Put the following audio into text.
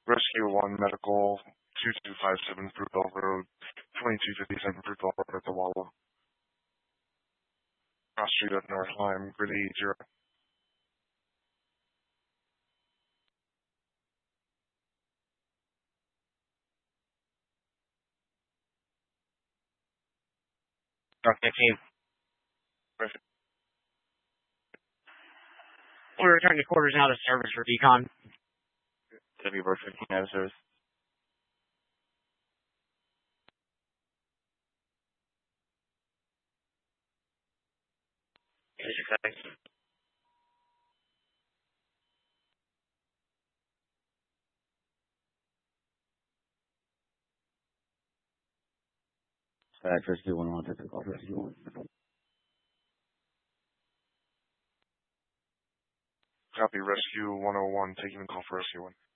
Rescue 1 Medical 2257 Fruitvale Road, 2257 Fruitvale Road at the Walla. Cross Street at North Lime, grid 80. Truck 15. We're returning to quarters now to service for decon. W Bird 15 out of service. Rescue 1 take the call. Rescue 1. Copy, Rescue 101, taking the call for Rescue 1.